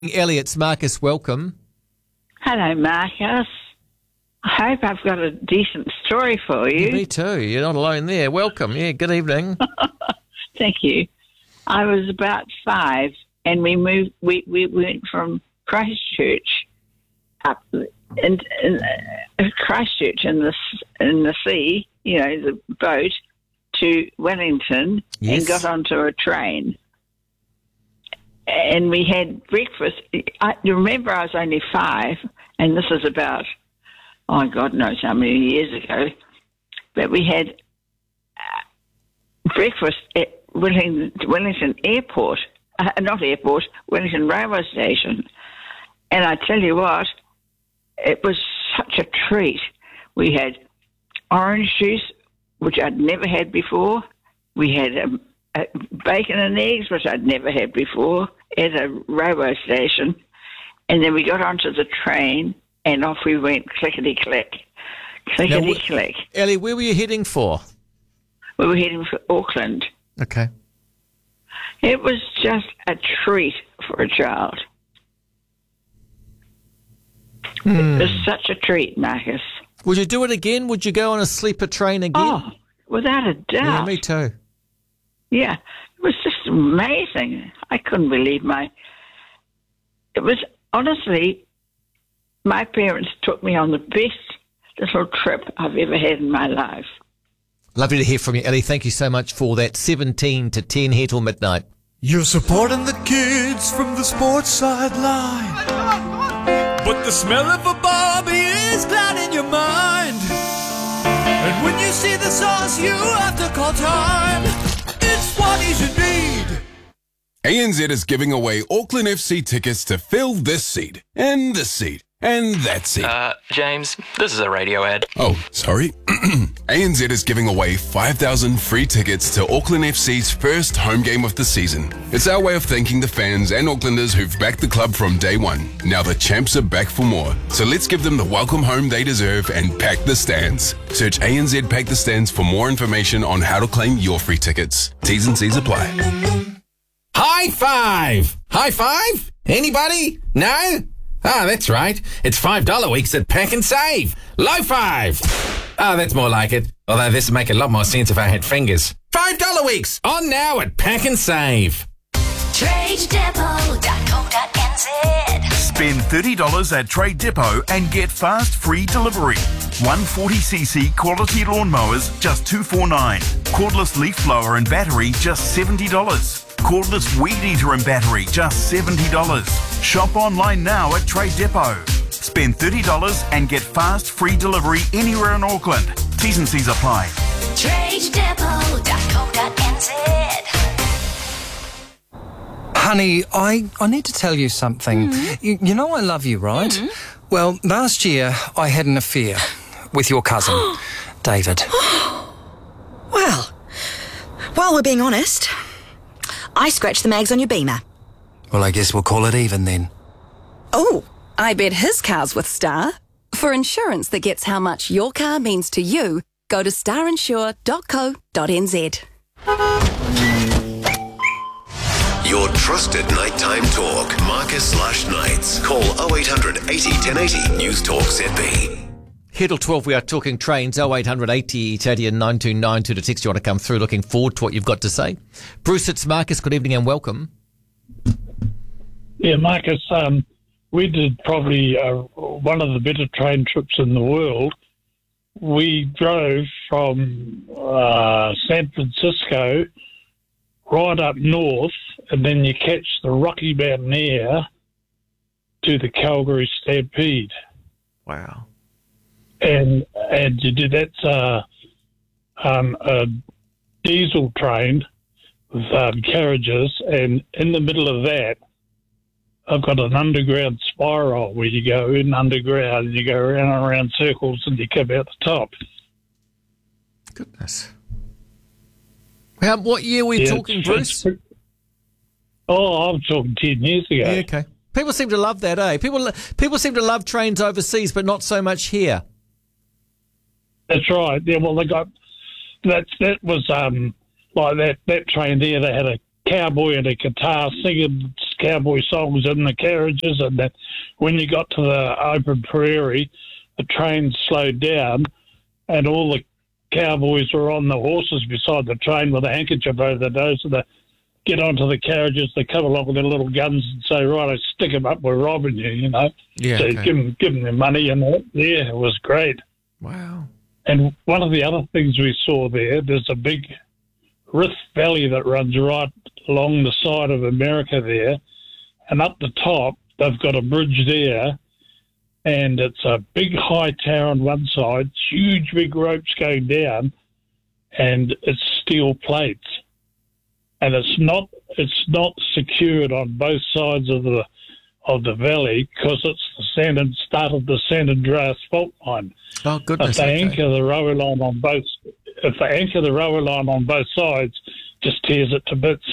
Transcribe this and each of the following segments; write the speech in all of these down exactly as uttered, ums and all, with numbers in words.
Elliot's Marcus, welcome. Hello, Marcus. I hope I've got a decent story for you. Me too. You're not alone there. Welcome. Yeah, good evening. Thank you. I was about five, and we moved. We, we went from Christchurch up in, in uh, Christchurch in the in the sea, you know, the boat, to Wellington, Yes. and got onto a train. And we had breakfast. I you remember I was only five, and this is about, oh, God knows how many years ago. But we had uh, breakfast at Wellington, Wellington Airport, uh, not airport, Wellington Railway Station. And I tell you what, it was such a treat. We had orange juice, which I'd never had before. We had um, uh, bacon and eggs, which I'd never had before, at a railway station. And then we got onto the train, and off we went, clickety-click, clickety-click. Ellie, where were you heading for? We were heading for Auckland. Okay. It was just a treat for a child. Hmm. It was such a treat, Marcus. Would you do it again? Would you go on a sleeper train again? Oh, without a doubt. Yeah, me too. Yeah, it was just amazing. I couldn't believe my... It was, honestly, my parents took me on the best little trip I've ever had in my life. Lovely to hear from you, Ellie. Thank you so much for that. seventeen to ten here till midnight. You're supporting the kids from the sports sideline, but the smell of a barbie is clouding your mind. And when you see the sauce, you have to call time. It's what you should need. A N Z is giving away Auckland F C tickets to fill this seat, and this seat, and that seat. Uh, James, this is a radio ad. Oh, sorry. A N Z is giving away five thousand free tickets to Auckland F C's first home game of the season. It's our way of thanking the fans and Aucklanders who've backed the club from day one. Now the champs are back for more, so let's give them the welcome home they deserve and pack the stands. Search A N Z Pack the Stands for more information on how to claim your free tickets. T's and C's apply. High five! High five? Anybody? No? Ah, that's right. It's five dollar weeks at Pack and Save. Low five! Ah, that's more like it. Although this would make a lot more sense if I had fingers. five dollar weeks! On now at Pack and Save. trade depot dot co dot n z. Spend thirty dollars at Trade Depot and get fast free delivery. one forty c c quality lawnmowers, just two forty-nine. Cordless leaf blower and battery, just seventy dollars. Cordless weed eater and battery, just seventy dollars. Shop online now at Trade Depot. Spend thirty dollars and get fast free delivery anywhere in Auckland. T's and C's apply. trade depot dot co dot n z. Honey, I, I need to tell you something. Mm. You, you know I love you, right? Mm. Well, last year I had an affair with your cousin, David. Well, while we're being honest, I scratched the mags on your Beamer. Well, I guess we'll call it even then. Oh, I bet his car's with Star. For insurance that gets how much your car means to you, go to star insure dot co dot n z. Your trusted nighttime talk. Marcus Lush Nights. Call oh eight hundred eighty ten eighty. News Talk Z B. Here till twelve, we are talking trains. oh eight hundred eighty ten eighty and nine two nine two to text you want to come through. Looking forward to what you've got to say. Bruce, it's Marcus. Good evening and welcome. Yeah, Marcus, um, we did probably uh, one of the better train trips in the world. We drove from uh, San Francisco right up north, and then you catch the Rocky Mountain Air to the Calgary Stampede. Wow. And and you did that's uh, um, a diesel train with um, carriages, and in the middle of that, I've got an underground spiral where you go in underground and you go around and around circles and you come out the top. Goodness. How, what year are we Yeah, talking, it's- Bruce? it's- Oh, I'm talking ten years ago. Yeah, okay. People seem to love that, eh? People people seem to love trains overseas, but not so much here. That's right. Yeah, well, they got that. That was um like that that train there. They had a cowboy and a guitar singing cowboy songs in the carriages, and that when you got to the open prairie, the train slowed down, and all the cowboys were on the horses beside the train with a handkerchief over their nose, and they get onto the carriages, they come along with their little guns and say, right, I stick them up, we're robbing you, you know. Yeah, so okay. give them, give them their money, and that. Yeah, it was great. Wow. And one of the other things we saw there, there's a big Rift Valley that runs right along the side of America there, and up the top, they've got a bridge there, and it's a big high tower on one side, huge big ropes going down, and it's steel plates. And it's not it's not secured on both sides of the of the valley because it's the San and start of the San Andreas fault line. Oh goodness! If they okay. anchor the railway line on both, if they anchor the railway line on both sides, just tears it to bits.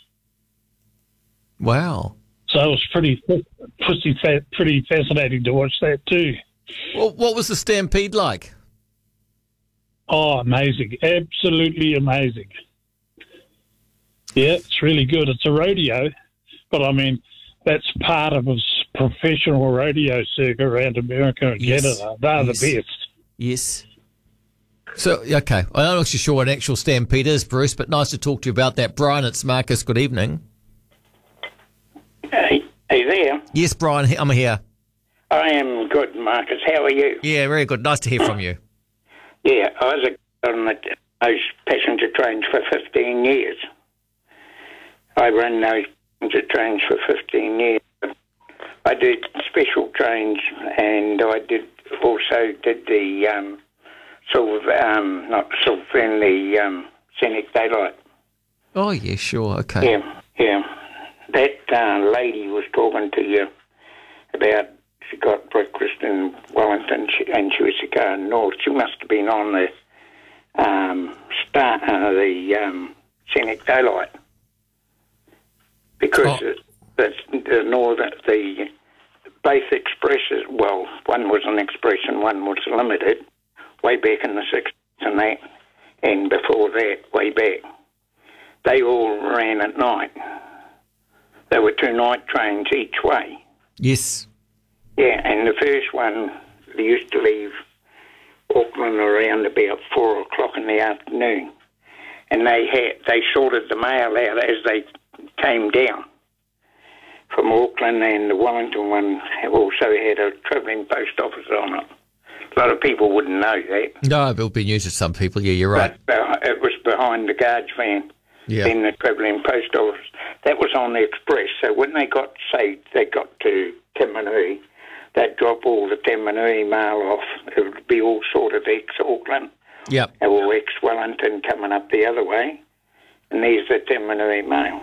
Wow! So it was pretty pretty pretty fascinating to watch that too. Well, what was the stampede like? Oh, amazing! Absolutely amazing. Yeah, it's really good. It's a rodeo, but I mean, that's part of a professional rodeo circuit around America and Yes. Canada. They're Yes. the best. Yes. So, okay, I'm not actually sure what an actual stampede is, Bruce, but nice to talk to you about that. Brian, it's Marcus. Good evening. Hey, hey there. Yes, Brian, I'm here. I am good, Marcus. How are you? Yeah, very good. Nice to hear from you. Yeah, I was a, on the, those passenger trains for fifteen years. I ran those passenger trains for fifteen years. I did special trains, and I did also did the um, silver, um, not silver, the um, Scenic Daylight. Oh, yeah, sure, okay. Yeah, yeah. That uh, lady was talking to you about she got breakfast in Wellington she, and she was going north. She must have been on the um, star, uh, the um, Scenic Daylight because Oh. the, the, the northern the both expresses. Well, one was an express and one was limited. Way back in the sixties and that, and before that, way back, they all ran at night. There were two night trains each way. Yes. Yeah, and the first one, they used to leave Auckland around about four o'clock in the afternoon, and they had they sorted the mail out as they came down from Auckland, and the Wellington one also had a travelling post office on it. A lot of people wouldn't know that. No, it will be news to some people. Yeah, you're right. But uh, it was behind the guards van. Yeah. In the travelling post office. That was on the express. So when they got, say, they got to Tamanui, they'd drop all the Tamanui mail off. It would be all sort of ex-Auckland. Yep. Or ex-Wellington coming up the other way. And there's the Tamanui mail.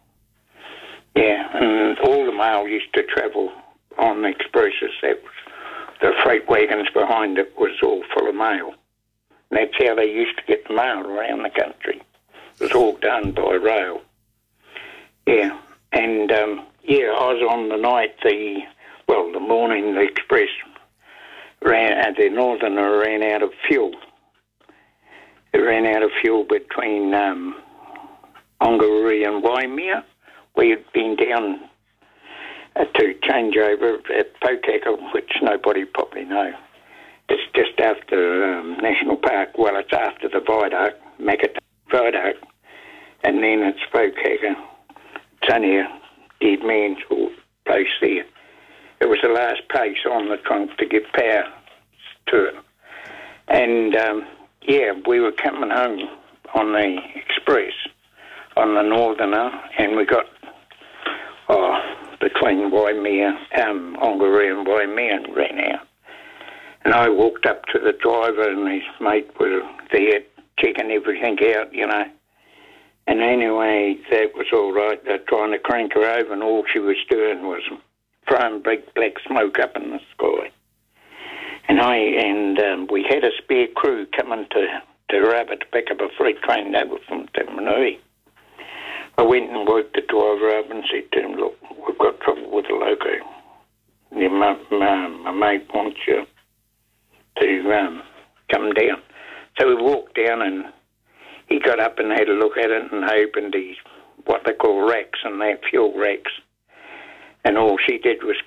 Yeah, and all the mail used to travel on the expresses. That was, the freight wagons behind it was all full of mail. And that's how they used to get the mail around the country. It was all done by rail. Yeah, and um, yeah, I was on the night, the, well, the morning the express ran, uh, the Northerner ran out of fuel. It ran out of fuel between um, Ongaruri and Waimea. We had been down uh, to change over at Pokaka, which nobody probably know. It's just after um, National Park. Well, it's after the viaduct, Makata Viaduct, and then it's Pokaka. It's only a dead man's place there. It was the last place on the trunk to give power to it. And, um, yeah, we were coming home on the express, on the Northerner, and we got, oh, between Waimea, um, Ongaruri and Waimea, and ran out. And I walked up to the driver, and his mate was there checking everything out, you know. And anyway, that was all right. They're trying to crank her over, and all she was doing was throwing big black smoke up in the sky. And I and um, we had a spare crew coming to to Rabbit to pick up a freight train over from Tamanui. I went and woke the driver up and said to him, "Look, we've got trouble with the loco. Your my, my, my mate wants you to um, come down." So we walked down, and he got up and had a look at it and opened these, what they call racks, and that fuel racks. and all she did was